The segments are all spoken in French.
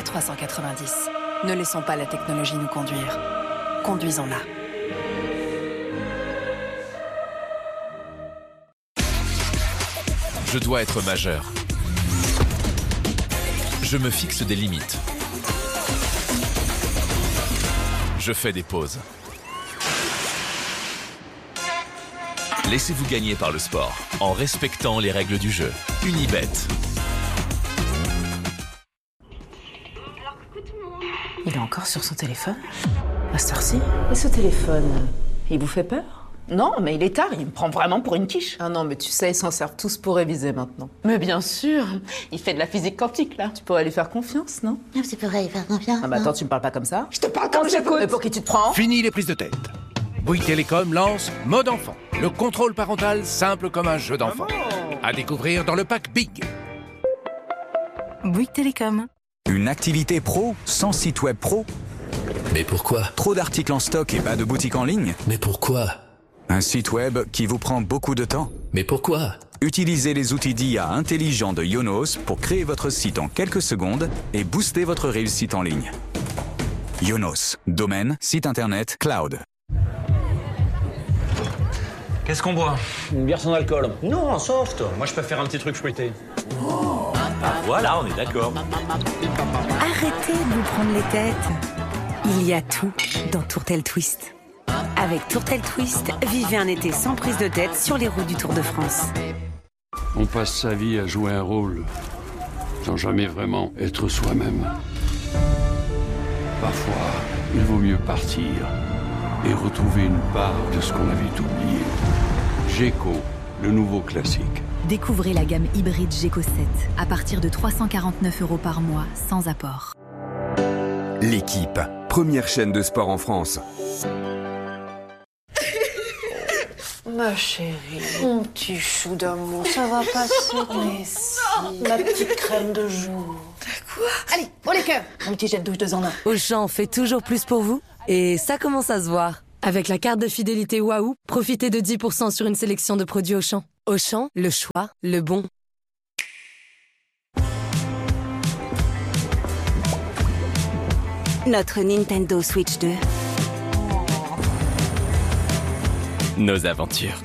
390. Ne laissons pas la technologie nous conduire. Conduisons-la. Je dois être majeur. Je me fixe des limites. Je fais des pauses. Laissez-vous gagner par le sport, en respectant les règles du jeu. Unibet. Il est encore sur son téléphone? À cette heure-ci? Et ce téléphone, il vous fait peur? Non, mais il est tard, il me prend vraiment pour une quiche. Ah non, mais tu sais, ils s'en servent tous pour réviser maintenant. Mais bien sûr, il fait de la physique quantique, là. Tu pourrais lui faire confiance, non? Tu pourrais y faire confiance. Ah bah attends, tu me parles pas comme ça? Je te parle comme j'écoute. Mais pour qui tu te prends? Fini les prises de tête. Bouygues Télécom lance Mode Enfant, le contrôle parental simple comme un jeu d'enfant. À découvrir dans le pack Big. Bouygues Télécom. Une activité pro sans site web pro? Mais pourquoi? Trop d'articles en stock et pas de boutique en ligne? Mais pourquoi? Un site web qui vous prend beaucoup de temps? Mais pourquoi? Utilisez les outils d'IA intelligents de Yonos pour créer votre site en quelques secondes et booster votre réussite en ligne. Yonos, domaine, site internet, cloud. Qu'est-ce qu'on boit? Une bière sans alcool. Non, en soft. Moi, je préfère un petit truc fruité. Voilà, on est d'accord. Arrêtez de vous prendre les têtes. Il y a tout dans Tourtel Twist. Avec Tourtel Twist, vivez un été sans prise de tête sur les routes du Tour de France. On passe sa vie à jouer un rôle, sans jamais vraiment être soi-même. Parfois, il vaut mieux partir et retrouver une part de ce qu'on avait oublié. Geco, le nouveau classique. Découvrez la gamme hybride Geco 7 à partir de 349 € par mois, sans apport. L'équipe, première chaîne de sport en France. Ma chérie, mon petit chou d'amour, ça va passer. Mais si, ma petite crème de jour. Quoi? Allez, pour les cœurs. Un petit jet de douche 2 en 1. Auchan fait toujours plus pour vous et ça commence à se voir. Avec la carte de fidélité Waouh, profitez de 10% sur une sélection de produits Auchan. Auchan, le choix, le bon. Notre Nintendo Switch 2. Nos aventures.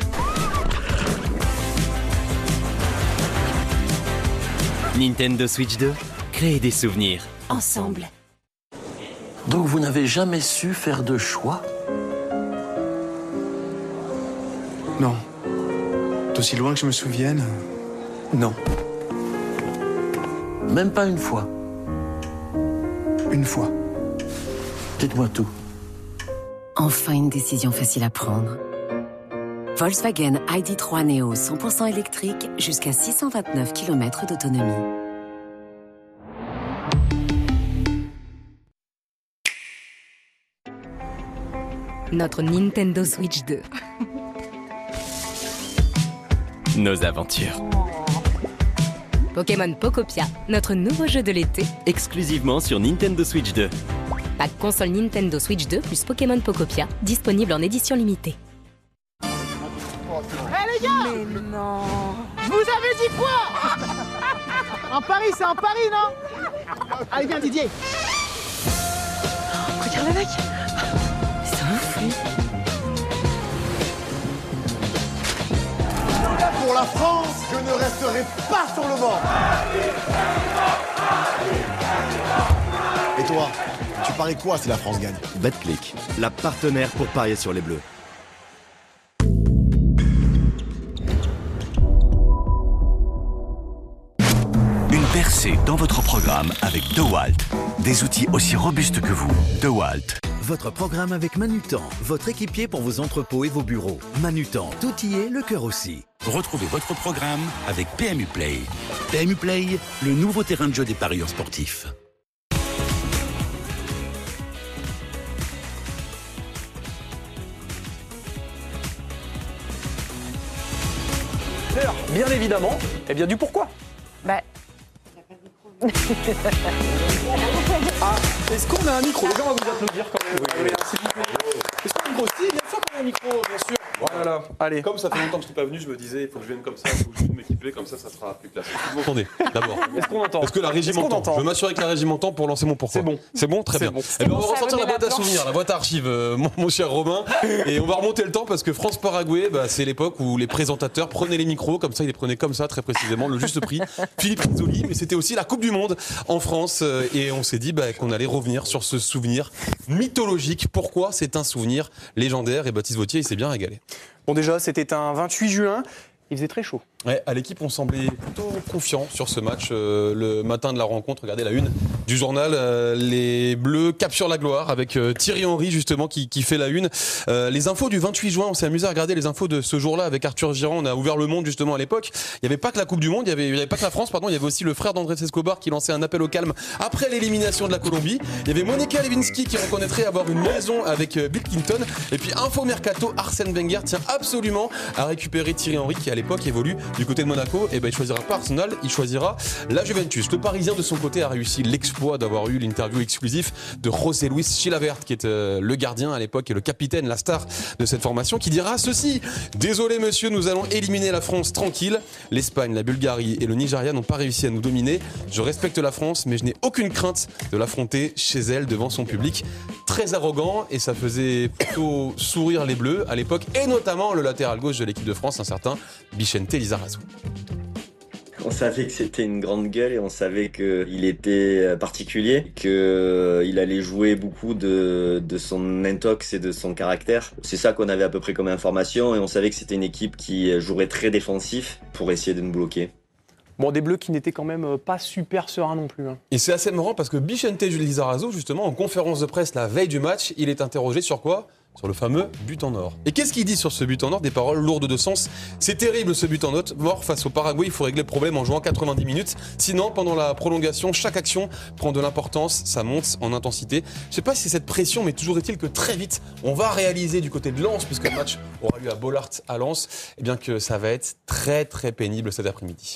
Nintendo Switch 2, créer des souvenirs. Ensemble. Donc vous n'avez jamais su faire de choix? Non. D'aussi loin que je me souvienne, non. Même pas une fois? Une fois. Dites-moi tout. Enfin une décision facile à prendre. Volkswagen ID.3 Neo 100% électrique jusqu'à 629 km d'autonomie. Notre Nintendo Switch 2. Nos aventures. Pokémon Pokopia, notre nouveau jeu de l'été. Exclusivement sur Nintendo Switch 2. Pack console Nintendo Switch 2 plus Pokémon Pokopia, disponible en édition limitée. Hé les gars! Mais non! Vous avez dit quoi? Un pari, c'est un pari, non? Allez, viens Didier. Regarde le mec! C'est un ouf, lui. Pour la France, je ne resterai pas sur le banc. Et toi, tu paries quoi si la France gagne? Betclic, la partenaire pour parier sur les Bleus. Une percée dans votre programme avec DeWalt. Des outils aussi robustes que vous. DeWalt. Votre programme avec Manutan, votre équipier pour vos entrepôts et vos bureaux. Manutan, tout y est, le cœur aussi. Retrouvez votre programme avec PMU Play. PMU Play, le nouveau terrain de jeu des parieurs sportifs. Bien évidemment, eh bien du pourquoi. Bah. Ah, est-ce qu'on a un micro? Les gens vont vous applaudir quand même. Oui, s'il vous plaît. Est-ce qu'on a un micro aussi? Bien sûr qu'on a un micro, bien sûr. Voilà. Allez. Comme ça fait longtemps que je n'étais pas venu, je me disais, il faut que je vienne comme ça, il faut que je vienne m'équiper, comme ça sera plus classe. Vous m'entendez d'abord? Est-ce qu'on entend? Est-ce que la régie m'entend? Je veux m'assurer que la régie m'entend pour lancer mon pourquoi. C'est bon. C'est bon? Très bien. Eh ben, on va ressortir la boîte à souvenirs, la boîte à archives, mon cher Romain. Et on va remonter le temps parce que France-Paraguay, c'est l'époque où les présentateurs prenaient les micros, comme ça, ils les prenaient comme ça, très précisément, le juste prix. Philippe Rizzoli, mais c'était aussi la Coupe du Monde en France. Et on s'est dit qu'on allait revenir sur ce souvenir mythologique. Pourquoi c'est un souvenir légendaire? Et Baptiste Vautier, il s'est bien régalé. Bon, déjà, c'était un 28 juin. Il faisait très chaud. Ouais, à l'équipe, on semblait plutôt confiant sur ce match. Le matin de la rencontre, regardez la une du journal. Les Bleus capturent la gloire avec Thierry Henry, justement, qui fait la une. Les infos du 28 juin, on s'est amusé à regarder les infos de ce jour-là avec Arthur Girand. On a ouvert le monde, justement, à l'époque. Il n'y avait pas que la Coupe du Monde, il n'y avait pas que la France, pardon. Il y avait aussi le frère d'Andrés Escobar qui lançait un appel au calme après l'élimination de la Colombie. Il y avait Monica Lewinsky qui reconnaîtrait avoir une liaison avec Bill Clinton. Et puis, info mercato, Arsène Wenger tient absolument à récupérer Thierry Henry, qui à l'époque évolue du côté de Monaco. Et il choisira pas Arsenal, il choisira la Juventus. Le Parisien de son côté a réussi l'exploit d'avoir eu l'interview exclusive de José Luis Chilavert, qui est le gardien à l'époque et le capitaine, la star de cette formation, qui dira ceci: désolé monsieur, nous allons éliminer la France tranquille. L'Espagne, la Bulgarie et le Nigeria n'ont pas réussi à nous dominer. Je respecte la France, mais je n'ai aucune crainte de l'affronter chez elle devant son public. Très arrogant, et ça faisait plutôt sourire les Bleus à l'époque, et notamment le latéral gauche de l'équipe de France, un certain Vicente Lizarazu. On savait que c'était une grande gueule et on savait qu'il était particulier, qu'il allait jouer beaucoup de son intox et de son caractère. C'est ça qu'on avait à peu près comme information, et on savait que c'était une équipe qui jouerait très défensif pour essayer de nous bloquer. Bon, des Bleus qui n'étaient quand même pas super sereins non plus. Et c'est assez marrant parce que Vicente Lizarazu, justement, en conférence de presse la veille du match, il est interrogé sur quoi? Sur le fameux but en or. Et qu'est-ce qu'il dit sur ce but en or? Des paroles lourdes de sens. C'est terrible ce but en or. Face au Paraguay, il faut régler le problème en jouant 90 minutes. Sinon, pendant la prolongation, chaque action prend de l'importance, ça monte en intensité. Je sais pas si c'est cette pression, mais toujours est-il que très vite, on va réaliser du côté de Lens, puisque le match aura lieu à Bollaert à Lens, et bien que ça va être très très pénible cet après-midi.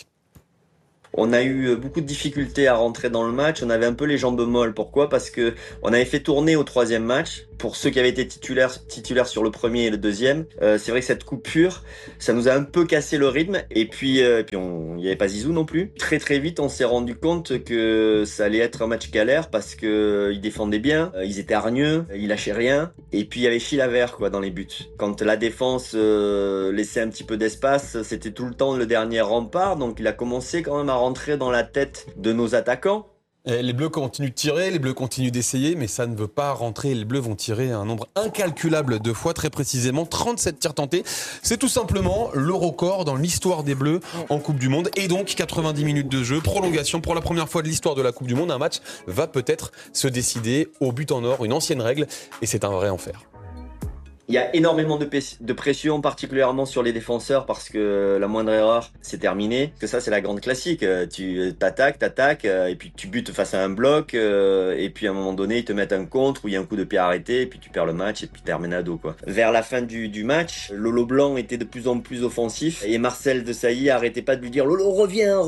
On a eu beaucoup de difficultés à rentrer dans le match, on avait un peu les jambes molles. Pourquoi? Parce que on avait fait tourner au troisième match. Pour ceux qui avaient été titulaires sur le premier et le deuxième, c'est vrai que cette coupure, ça nous a un peu cassé le rythme. Et puis il n'y avait pas Zizou non plus. Très très vite, on s'est rendu compte que ça allait être un match galère parce que ils défendaient bien, ils étaient hargneux, ils lâchaient rien. Et puis il y avait Chilavert dans les buts. Quand la défense laissait un petit peu d'espace, c'était tout le temps le dernier rempart. Donc il a commencé quand même à rentrer dans la tête de nos attaquants. Et les Bleus continuent de tirer, les Bleus continuent d'essayer, mais ça ne veut pas rentrer. Les Bleus vont tirer un nombre incalculable de fois, très précisément 37 tirs tentés. C'est tout simplement le record dans l'histoire des Bleus en Coupe du Monde. Et donc 90 minutes de jeu, prolongation pour la première fois de l'histoire de la Coupe du Monde. Un match va peut-être se décider au but en or, une ancienne règle, et c'est un vrai enfer. Il y a énormément de pression, particulièrement sur les défenseurs, parce que la moindre erreur, c'est terminé. Que ça, c'est la grande classique. Tu t'attaques, et puis tu butes face à un bloc, et puis à un moment donné, ils te mettent un contre, où il y a un coup de pied arrêté, et puis tu perds le match, et puis terminado, quoi. Vers la fin du match, Lolo Blanc était de plus en plus offensif, et Marcel Desailly arrêtait pas de lui dire « Lolo,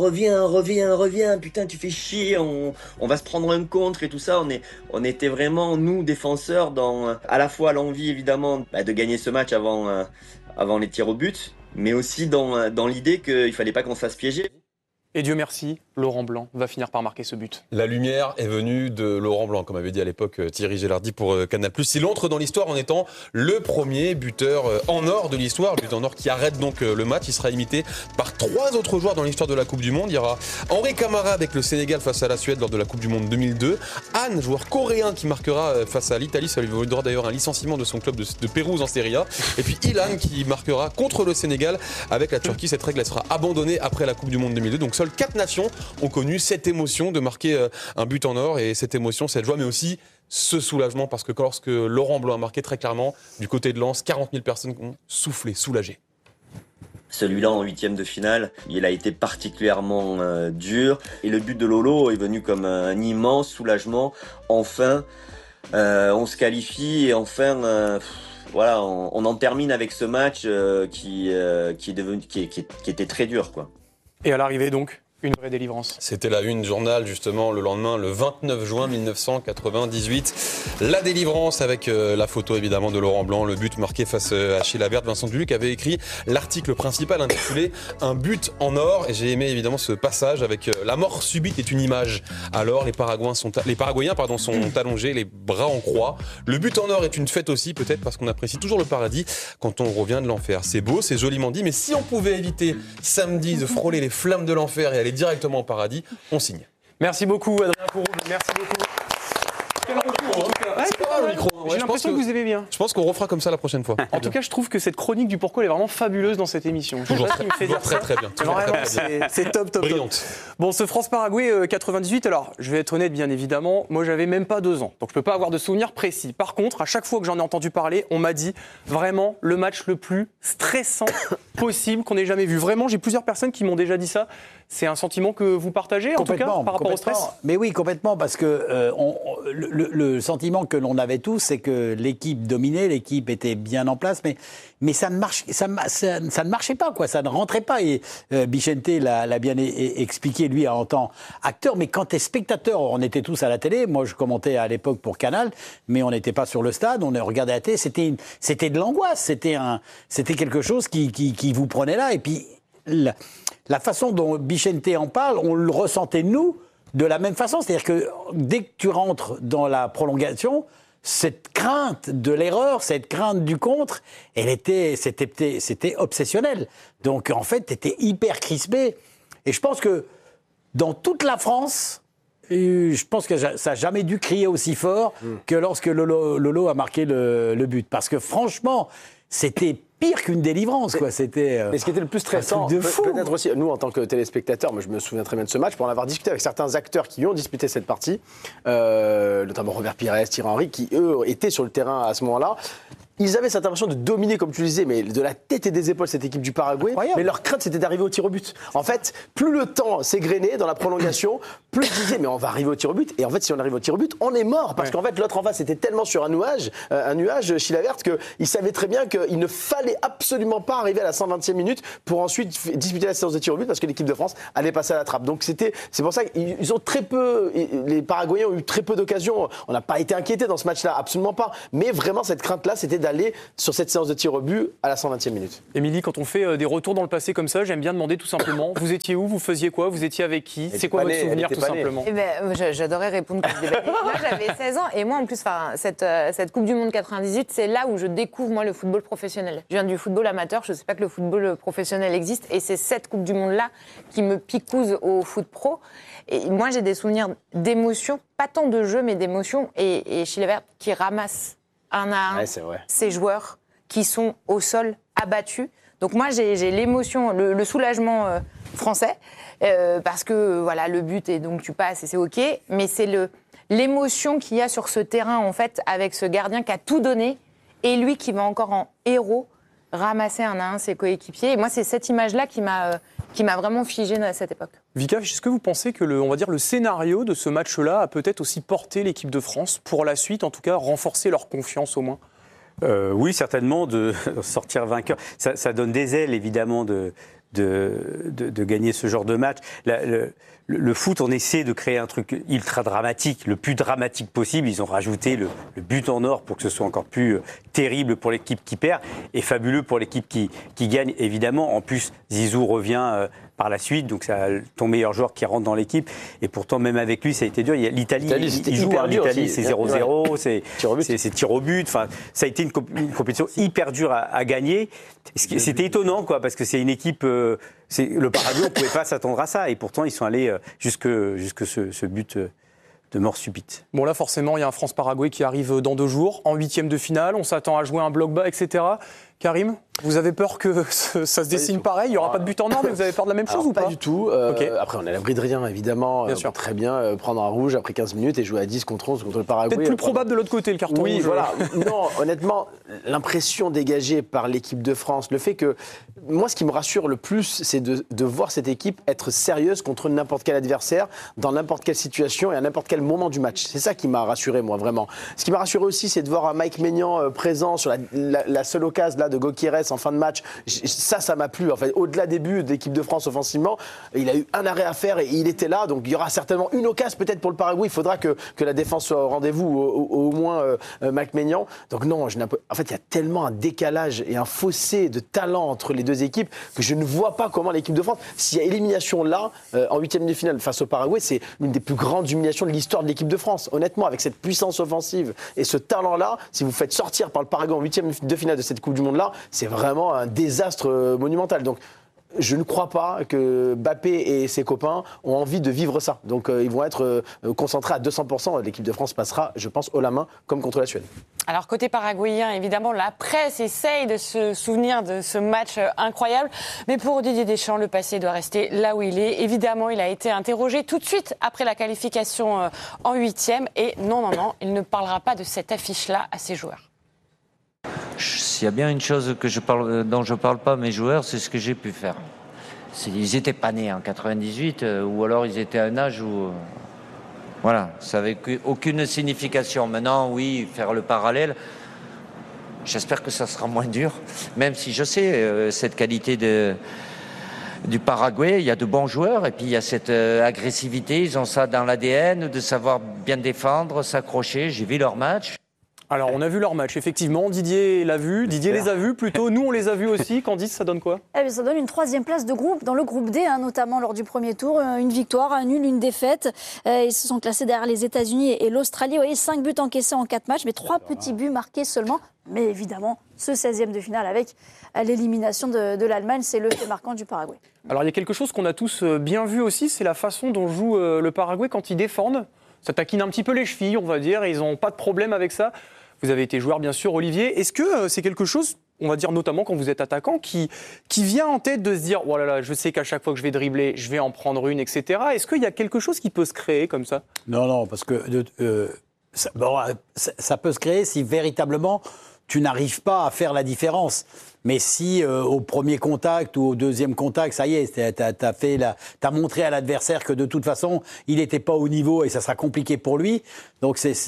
reviens, putain, tu fais chier, on va se prendre un contre, et tout ça. » On était vraiment, nous, défenseurs, dans à la fois l'envie, évidemment, de gagner ce match avant les tirs au but, mais aussi dans l'idée qu'il fallait pas qu'on se fasse piéger. Et Dieu merci, Laurent Blanc va finir par marquer ce but. La lumière est venue de Laurent Blanc, comme avait dit à l'époque Thierry Gélardi pour Canal+. Il entre dans l'histoire en étant le premier buteur en or de l'histoire, but en or qui arrête donc le match. Il sera imité par 3 autres joueurs dans l'histoire de la Coupe du Monde. Il y aura Henri Camara avec le Sénégal face à la Suède lors de la Coupe du Monde 2002. Han, joueur coréen qui marquera face à l'Italie, ça lui vaudra d'ailleurs un licenciement de son club de Pérouse en Serie A. Et puis Ilan qui marquera contre le Sénégal avec la Turquie. Cette règle elle sera abandonnée après la Coupe du Monde 2002. Donc seules 4 nations ont connu cette émotion de marquer un but en or, et cette émotion, cette joie, mais aussi ce soulagement, parce que lorsque Laurent Blanc a marqué, très clairement, du côté de Lens, 40 000 personnes ont soufflé, soulagé. Celui-là en 8e de finale, il a été particulièrement dur, et le but de Lolo est venu comme un immense soulagement. Enfin, on se qualifie, et enfin... voilà, on en termine avec ce match qui était très dur, quoi. Et à l'arrivée donc, Une vraie délivrance. C'était la une journal, justement, le lendemain, le 29 juin 1998. La délivrance avec la photo, évidemment, de Laurent Blanc, le but marqué face à Chilavert. Vincent Duluc avait écrit l'article principal intitulé « Un but en or ». Et j'ai aimé, évidemment, ce passage avec « La mort subite est une image ». Alors, les Paraguayens sont allongés, les bras en croix. Le but en or est une fête aussi, peut-être parce qu'on apprécie toujours le paradis quand on revient de l'enfer. C'est beau, c'est joliment dit, mais si on pouvait éviter samedi de frôler les flammes de l'enfer et aller directement au paradis, on signe. Merci beaucoup Adrien Pouroux, merci beaucoup. Quel retour, c'est pas mal le micro. J'ai l'impression que vous aimez bien. Je pense qu'on refera comme ça la prochaine fois. En tout cas, je trouve que cette chronique du pourquoi elle est vraiment fabuleuse dans cette émission. Toujours très bien. C'est top. Brillante. Bon, ce France-Paraguay 98, alors je vais être honnête bien évidemment, moi j'avais même pas 2 ans, donc je peux pas avoir de souvenirs précis. Par contre, à chaque fois que j'en ai entendu parler, on m'a dit vraiment le match le plus stressant possible qu'on ait jamais vu. Vraiment, j'ai plusieurs personnes qui m'ont déjà dit ça. C'est un sentiment que vous partagez en tout cas par rapport au stress ? Mais oui, complètement, parce que le sentiment que l'on avait tous, c'est que l'équipe dominait, l'équipe était bien en place, mais ça ne marchait pas, quoi. Ça ne rentrait pas. Et Bichente l'a bien expliqué, lui, en tant qu'acteur. Mais quand t'es spectateur, on était tous à la télé. Moi, je commentais à l'époque pour Canal, mais on n'était pas sur le stade. On regardait la télé. C'était de l'angoisse. C'était quelque chose qui vous prenait là. Et puis la façon dont Bichente en parle, on le ressentait nous de la même façon. C'est-à-dire que dès que tu rentres dans la prolongation, cette crainte de l'erreur, cette crainte du contre, c'était obsessionnel. Donc en fait, tu étais hyper crispé. Et je pense que dans toute la France, je pense que ça n'a jamais dû crier aussi fort que lorsque Lolo a marqué le but. Parce que franchement, c'était pire qu'une délivrance, quoi. C'était mais ce qui était le plus stressant, peut-être aussi, nous en tant que téléspectateurs, moi je me souviens très bien de ce match, pour en avoir discuté avec certains acteurs qui ont disputé cette partie, notamment Robert Pires, Thierry Henry, qui eux étaient sur le terrain à ce moment-là. Ils avaient cette impression de dominer, comme tu le disais, mais de la tête et des épaules, cette équipe du Paraguay. Incroyable. Mais leur crainte, c'était d'arriver au tir au but. En fait, plus le temps s'égrenait dans la prolongation, plus ils disaient, mais on va arriver au tir au but. Et en fait, si on arrive au tir au but, on est mort. Parce qu'en fait, l'autre en face était tellement sur un nuage Chilavert, qu'ils savaient très bien qu'il ne fallait absolument pas arriver à la 120e minute pour ensuite disputer la séance de tir au but, parce que l'équipe de France allait passer à la trappe. Donc c'est pour ça qu'ils ont très peu, les Paraguayens ont eu très peu d'occasions. On n'a pas été inquiétés dans ce match-là, absolument pas. Mais vraiment, cette crainte-là, c'était d'aller sur cette séance de tir au but à la 120e minute. Émilie, quand on fait des retours dans le passé comme ça, j'aime bien demander tout simplement, vous étiez où, vous faisiez quoi, vous étiez avec qui, c'est quoi votre souvenir tout simplement? J'adorais répondre comme je disais. Moi j'avais 16 ans et moi en plus cette Coupe du Monde 98, c'est là où je découvre moi le football professionnel. Je viens du football amateur, je ne sais pas que le football professionnel existe et c'est cette Coupe du Monde là qui me picouse au foot pro. Et moi j'ai des souvenirs d'émotion, pas tant de jeu mais d'émotion et Chilavert qui ramasse un à un ces joueurs qui sont au sol abattus. Donc moi j'ai l'émotion, le soulagement français parce que voilà le but et donc tu passes et c'est ok, mais c'est l'émotion qu'il y a sur ce terrain en fait avec ce gardien qui a tout donné et lui qui va encore en héros ramasser un à un ses coéquipiers. Et moi c'est cette image-là qui m'a vraiment figée à cette époque. Vika, est-ce que vous pensez que le scénario de ce match-là a peut-être aussi porté l'équipe de France pour la suite, en tout cas renforcer leur confiance au moins? Oui, certainement, de sortir vainqueur. Ça donne des ailes, évidemment, de gagner ce genre de match. Le foot, on essaie de créer un truc ultra dramatique, le plus dramatique possible. Ils ont rajouté le but en or pour que ce soit encore plus terrible pour l'équipe qui perd et fabuleux pour l'équipe qui gagne, évidemment. En plus, Zizou revient par la suite, donc c'est ton meilleur joueur qui rentre dans l'équipe. Et pourtant, même avec lui, ça a été dur. L'Italie, il joue. L'Italie, c'est 0-0, c'est tir au but. Enfin, ça a été une compétition hyper dure à gagner. C'était étonnant, quoi, parce que c'est une équipe. Le Paraguay, on ne pouvait pas s'attendre à ça. Et pourtant, ils sont allés jusque ce but de mort subite. Bon, là, forcément, il y a un France-Paraguay qui arrive dans 2 jours, en 8e de finale. On s'attend à jouer un bloc bas, etc. Karim, vous avez peur que ça se dessine pareil? Il n'y aura pas de but en or, mais vous avez peur de la même chose ou pas? Pas du tout. Après, on est à l'abri de rien, évidemment. Bien sûr. Très bien prendre un rouge après 15 minutes et jouer à 10 contre 11 contre le Paraguay. Peut-être plus probable de l'autre côté, le carton rouge. Oui, voilà. Non, honnêtement, l'impression dégagée par l'équipe de France, le fait que... Moi, ce qui me rassure le plus, c'est de voir cette équipe être sérieuse contre n'importe quel adversaire, dans n'importe quelle situation et à n'importe quel moment du match. C'est ça qui m'a rassuré, moi, vraiment. Ce qui m'a rassuré aussi, c'est de voir un Mike Maignan présent sur la seule occasion là de Gokieres en fin de match, ça m'a plu. En fait, au-delà des buts de l'équipe de France offensivement, il a eu un arrêt à faire et il était là. Donc il y aura certainement une occasion peut-être pour le Paraguay. Il faudra que la défense soit au rendez-vous, au moins Mac Maignan. Donc non, en fait, il y a tellement un décalage et un fossé de talent entre les deux équipes que je ne vois pas comment l'équipe de France, s'il y a élimination là, en huitième de finale face au Paraguay, c'est l'une des plus grandes humiliations de l'histoire de l'équipe de France. Honnêtement, avec cette puissance offensive et ce talent-là, si vous faites sortir par le Paraguay en huitième de finale de cette Coupe du Monde-là, c'est vraiment un désastre monumental. Donc, je ne crois pas que Mbappé et ses copains ont envie de vivre ça. Donc ils vont être concentrés à 200%. L'équipe de France passera, je pense, haut la main, comme contre la Suède. Alors côté paraguayen, évidemment, la presse essaye de se souvenir de ce match incroyable. Mais pour Didier Deschamps, le passé doit rester là où il est. Évidemment, il a été interrogé tout de suite après la qualification en huitième. Et non, il ne parlera pas de cette affiche-là à ses joueurs. S'il y a bien une chose dont je ne parle pas à mes joueurs, c'est ce que j'ai pu faire. Ils n'étaient pas nés en 98, ou alors ils étaient à un âge où... Voilà, ça n'avait aucune signification. Maintenant, oui, faire le parallèle, j'espère que ça sera moins dur. Même si je sais, cette qualité du Paraguay, il y a de bons joueurs, et puis il y a cette agressivité, ils ont ça dans l'ADN, de savoir bien défendre, s'accrocher. J'ai vu leur match. Alors, on a vu leur match, effectivement. Didier l'a vu. Didier les a vus plutôt. Nous, on les a vus aussi. Candice, ça donne quoi ? Ça donne une 3e place de groupe dans le groupe D, notamment lors du premier tour. Une victoire, un nul, une défaite. Ils se sont classés derrière les États-Unis et l'Australie. Vous voyez, 5 buts encaissés en 4 matchs, mais 3 petits buts marqués seulement. Mais évidemment, ce 16e de finale avec l'élimination de l'Allemagne, c'est le fait marquant du Paraguay. Alors, il y a quelque chose qu'on a tous bien vu aussi, c'est la façon dont joue le Paraguay quand ils défendent. Ça taquine un petit peu les chevilles, on va dire. Ils n'ont pas de problème avec ça. Vous avez été joueur, bien sûr, Olivier. Est-ce que c'est quelque chose, on va dire notamment quand vous êtes attaquant, qui vient en tête de se dire « Oh là là, je sais qu'à chaque fois que je vais dribbler, je vais en prendre une, etc. » Est-ce qu'il y a quelque chose qui peut se créer comme ça ? Non, parce que ça peut se créer si véritablement tu n'arrives pas à faire la différence. Mais si au premier contact ou au deuxième contact, ça y est, t'as montré à l'adversaire que de toute façon, il n'était pas au niveau et ça sera compliqué pour lui. Donc c'est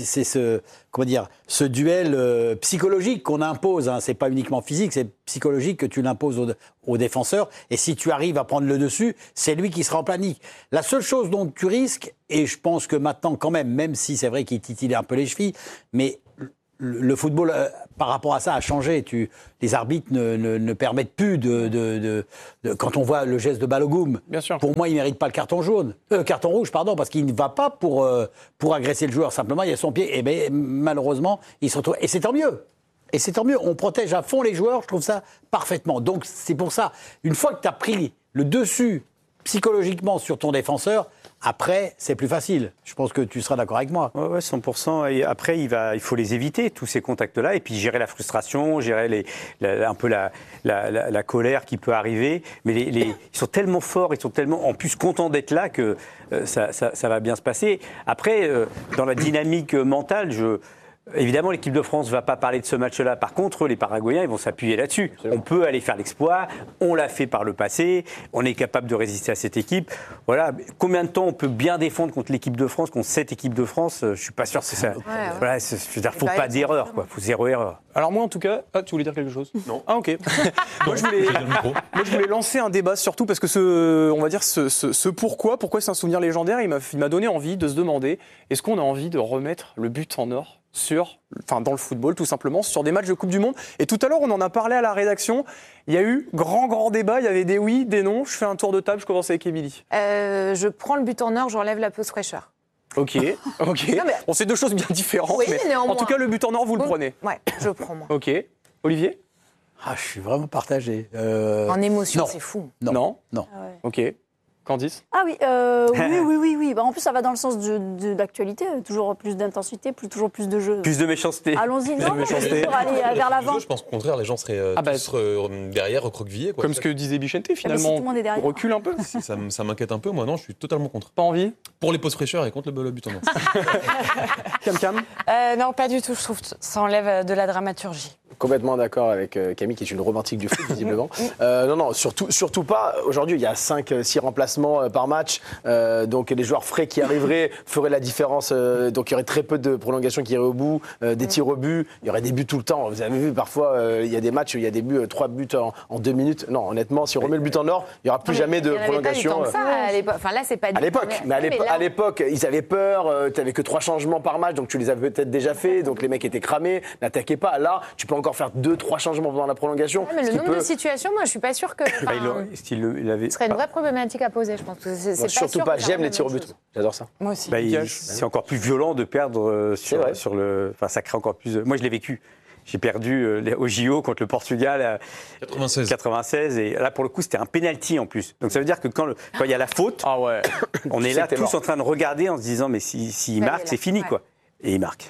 ce duel psychologique qu'on impose. Hein. C'est pas uniquement physique, c'est psychologique que tu l'imposes au défenseur. Et si tu arrives à prendre le dessus, c'est lui qui sera en panique. La seule chose dont tu risques, et je pense que maintenant quand même si c'est vrai qu'il titillait un peu les chevilles, mais le football, par rapport à ça, a changé. Les arbitres ne permettent plus quand on voit le geste de Balogun, pour moi, il ne mérite pas le carton rouge, parce qu'il ne va pas pour agresser le joueur. Simplement, il y a son pied. Et bien, malheureusement, il se retrouve. Et c'est tant mieux. On protège à fond les joueurs. Je trouve ça parfaitement. Donc, c'est pour ça. Une fois que tu as pris le dessus psychologiquement sur ton défenseur, après, c'est plus facile. Je pense que tu seras d'accord avec moi. Ouais, 100%. Et après, il faut les éviter, tous ces contacts-là, et puis gérer la frustration, gérer un peu la colère qui peut arriver. Mais ils sont tellement forts, ils sont tellement en plus contents d'être là que ça va bien se passer. Après, dans la dynamique mentale, évidemment, l'équipe de France ne va pas parler de ce match-là. Par contre, les Paraguayens, ils vont s'appuyer là-dessus. On peut aller faire l'exploit. On l'a fait par le passé. On est capable de résister à cette équipe. Voilà. Combien de temps on peut bien défendre contre l'équipe de France, contre cette équipe de France ? Je suis pas sûr que c'est ça. Voilà, je veux dire, faut pas d'erreur, quoi. Faut 0 erreur. Alors moi, en tout cas, tu voulais dire quelque chose ? Non. Ah ok. Moi, je voulais lancer un débat surtout parce que ce pourquoi c'est un souvenir légendaire. Il m'a donné envie de se demander est-ce qu'on a envie de remettre le but en or dans le football, tout simplement, sur des matchs de Coupe du Monde. Et tout à l'heure, on en a parlé à la rédaction. Il y a eu grand débat. Il y avait des oui, des non. Je fais un tour de table. Je commence avec Émilie. Je prends le but en or, j'enlève la pause fraîcheur. Ok. Non, mais... Bon, c'est deux choses bien différentes. Oui, mais en tout cas, le but en or, vous le prenez. Ouais, je prends, moi. Ok. Olivier ? Je suis vraiment partagé. En émotion, c'est fou. Non. Ah ouais. Ok. Candice ? Ah oui, oui. En plus, ça va dans le sens de l'actualité. Toujours plus d'intensité, toujours plus de jeu. Plus de méchanceté. Allons-y, pour aller vers l'avant. Je pense qu'au contraire, les gens seraient tous derrière, recroquevillés. Comme ce que disait Bichente, finalement. On recule un peu. Ça m'inquiète un peu. Moi, non, je suis totalement contre. Pas envie ? Pour les pauses fraîcheurs et contre le but en or. Cam. Non, pas du tout. Je trouve que ça enlève de la dramaturgie. Complètement d'accord avec Camille, qui est une romantique du foot, visiblement. Non, surtout pas. Aujourd'hui, il y a 5-6 remplacements par match. Donc, les joueurs frais qui arriveraient feraient la différence. Donc, il y aurait très peu de prolongations qui iraient au bout, des tirs au but. Il y aurait des buts tout le temps. Vous avez vu, parfois, il y a des matchs où il y a des buts, 3 buts en 2 minutes. Non, honnêtement, si on remet le but en or, il n'y aura plus jamais de prolongation. Enfin, là, c'est pas à l'époque. Mais à l'époque, ils avaient peur. Tu n'avais que 3 changements par match, donc tu les avais peut-être déjà fait. Donc, les mecs étaient cramés, n'attaquaient pas. Là, tu peux encore faire 2-3 changements pendant la prolongation. Mais le nombre de situations, moi, je suis pas sûre que. Ce serait une vraie problématique à poser, je pense. Surtout pas. J'aime les tirs au but. J'adore ça. Moi aussi. C'est encore plus violent de perdre sur le. Enfin, ça crée encore plus. Moi, je l'ai vécu. J'ai perdu au JO contre le Portugal 96 et là pour le coup c'était un penalty en plus. Donc ça veut dire que quand il y a la faute, on est là tous en train de regarder en se disant mais s'il marque c'est fini quoi. Et il marque.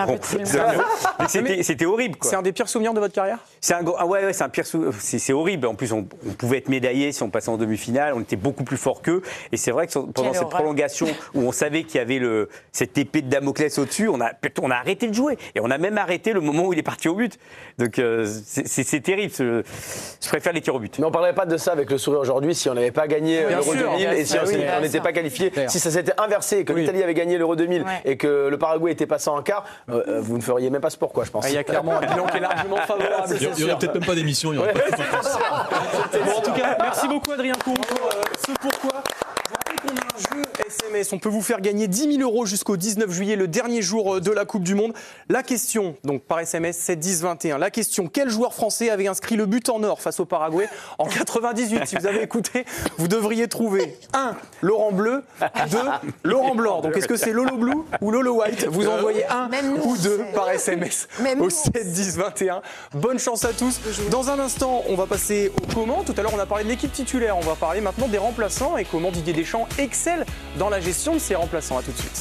C'était horrible. C'est un des pires souvenirs de votre carrière ? C'est un pire souvenir. C'est horrible. En plus, on pouvait être médaillé si on passait en demi-finale. On était beaucoup plus fort qu'eux. Et c'est vrai que pendant cette prolongation où on savait qu'il y avait cette épée de Damoclès au-dessus, on a arrêté de jouer. Et on a même arrêté le moment où il est parti au but. Donc c'est terrible. Je préfère les tirs au but. Mais on ne parlerait pas de ça avec le sourire aujourd'hui si on n'avait pas gagné l'Euro 2000 et si on n'était pas qualifié. Si ça s'était inversé, que l'Italie avait gagné l'Euro 2000 et que le Paraguay était passant en quart, vous ne feriez même pas ce pourquoi, je pense. Il y a clairement un bilan qui est largement favorable. Il n'y aurait peut-être même pas d'émission. Bon, en tout cas, merci beaucoup Adrien Combe pour ce pourquoi. On a un jeu SMS, on peut vous faire gagner 10 000 € jusqu'au 19 juillet, le dernier jour de la Coupe du Monde. La question, donc par SMS, c'est 10-21. La question, quel joueur français avait inscrit le but en or face au Paraguay en 98 ? Si vous avez écouté, vous devriez trouver 1. Laurent Bleu, 2. Laurent Blanc. Donc est-ce que c'est Lolo Blue ou Lolo White ? Vous envoyez 1 ou 2 par SMS au 7-10-21. Bonne chance à tous. Dans un instant, on va passer au comment. Tout à l'heure, on a parlé de l'équipe titulaire. On va parler maintenant des remplaçants et comment Didier Deschamps excelle dans la gestion de ses remplaçants. À tout de suite.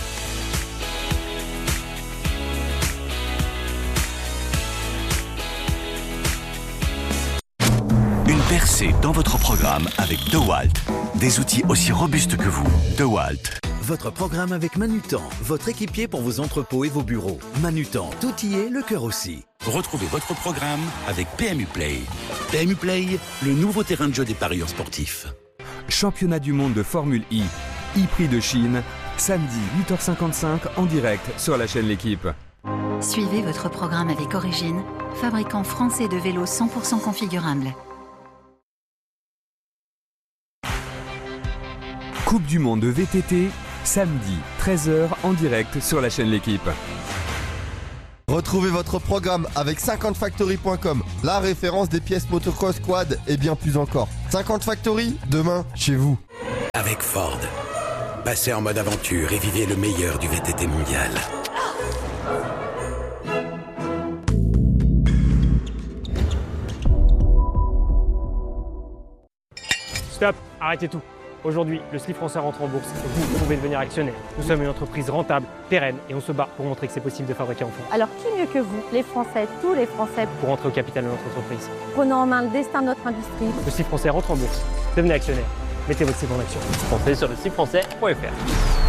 Une percée dans votre programme avec DeWalt. Des outils aussi robustes que vous. DeWalt. Votre programme avec Manutan, votre équipier pour vos entrepôts et vos bureaux. Manutan, tout y est, le cœur aussi. Retrouvez votre programme avec PMU Play. PMU Play, le nouveau terrain de jeu des parieurs sportifs. Championnat du monde de Formule I. E-Prix de Chine, samedi 8h55 en direct sur la chaîne L'Équipe. Suivez votre programme avec Origine, fabricant français de vélos 100% configurables. Coupe du monde de VTT, samedi 13h en direct sur la chaîne L'Équipe. Retrouvez votre programme avec 50factory.com, la référence des pièces motocross, quad et bien plus encore. 50 Factory, demain, chez vous. Avec Ford, passez en mode aventure et vivez le meilleur du VTT mondial. Stop, arrêtez tout. Aujourd'hui, le slip français rentre en bourse et vous pouvez devenir actionnaire. Nous sommes une entreprise rentable, pérenne et on se bat pour montrer que c'est possible de fabriquer en France. Alors qui mieux que vous, les Français, tous les Français, pour rentrer au capital de notre entreprise. Prenons en main le destin de notre industrie. Le slip français rentre en bourse. Devenez actionnaire. Mettez votre slip en action. Foncez sur le slipfrançais.fr.